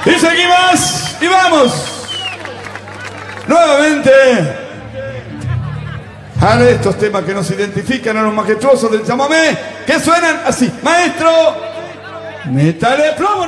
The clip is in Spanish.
Y seguimos y vamos nuevamente a estos temas que nos identifican a los majestuosos del chamamé, que suenan así. Maestro, métale plomo.